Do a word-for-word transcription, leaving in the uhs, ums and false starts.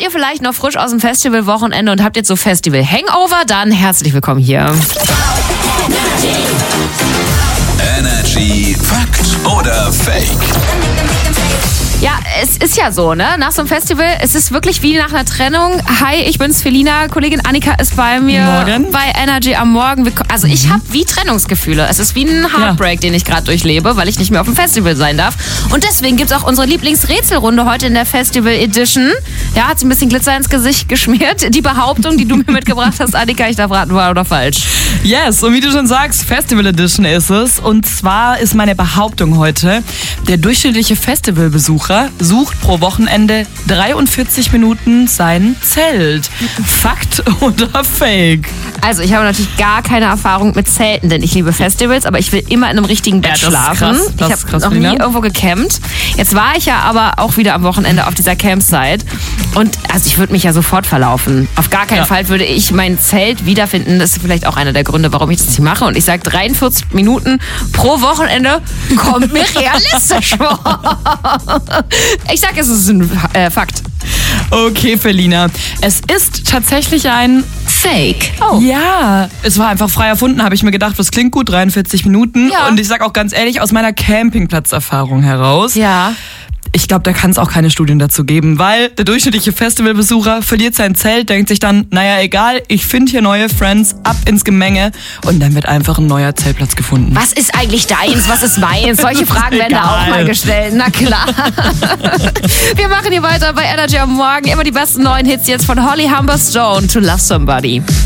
ihr vielleicht noch frisch aus dem Festivalwochenende und habt jetzt so Festival-Hangover? Dann herzlich willkommen hier. Energy Fakt oder Fake? Ja, es ist ja so, ne? Nach so einem Festival, es ist wirklich wie nach einer Trennung. Hi, ich bin's, Felina. Kollegin Annika ist bei mir. Morgen. Bei Energy am Morgen. Also ich Mhm. habe wie Trennungsgefühle. Es ist wie ein Heartbreak, ja. den ich gerade durchlebe, weil ich nicht mehr auf dem Festival sein darf. Und deswegen gibt's auch unsere Lieblingsrätselrunde heute in der Festival Edition. Ja, hat sie ein bisschen Glitzer ins Gesicht geschmiert. Die Behauptung, die du mir mitgebracht hast, Annika, ich darf raten, wahr oder falsch. Yes, und wie du schon sagst, Festival Edition ist es. Und zwar ist meine Behauptung heute, der durchschnittliche Festivalbesucher sucht pro Wochenende dreiundvierzig Minuten sein Zelt. Fakt oder Fake? Also ich habe natürlich gar keine Erfahrung mit Zelten, denn ich liebe Festivals, aber ich will immer in einem richtigen Bett Ja, das ist schlafen. krass. Das ich ist habe krass, noch nie Felina. irgendwo gecampt. Jetzt war ich ja aber auch wieder am Wochenende auf dieser Campsite und also ich würde mich ja sofort verlaufen. Auf gar keinen Ja. Fall würde ich mein Zelt wiederfinden. Das ist vielleicht auch einer der Gründe, warum ich das nicht mache. Und ich sage, dreiundvierzig Minuten pro Wochenende kommt mir realistisch vor. Ich sage, es ist ein äh, Fakt. Okay, Felina. Es ist tatsächlich ein Fake. Oh. Ja, es war einfach frei erfunden, habe ich mir gedacht, das klingt gut, dreiundvierzig Minuten. Ja. Und ich sag auch ganz ehrlich, aus meiner Campingplatzerfahrung heraus, Ja. ich glaube, da kann es auch keine Studien dazu geben, weil der durchschnittliche Festivalbesucher verliert sein Zelt, denkt sich dann, naja, egal, ich finde hier neue Friends, ab ins Gemenge und dann wird einfach ein neuer Zeltplatz gefunden. Was ist eigentlich deins? Was ist meins? Solche Das ist Fragen werden da auch egal. mal gestellt. Na klar. Wir machen hier weiter bei Energy am Morgen. Immer die besten neuen Hits jetzt von Holly Humber Stone, To Love Somebody.